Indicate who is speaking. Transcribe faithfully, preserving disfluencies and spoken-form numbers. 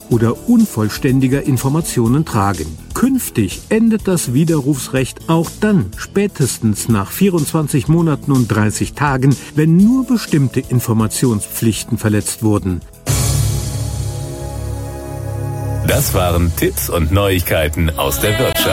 Speaker 1: oder unvollständiger Informationen tragen. Künftig endet das Widerrufsrecht auch dann, spätestens nach vierundzwanzig Monaten und dreißig Tagen, wenn nur bestimmte Informationspflichten verletzt wurden.
Speaker 2: Das waren Tipps und Neuigkeiten aus der Wirtschaft.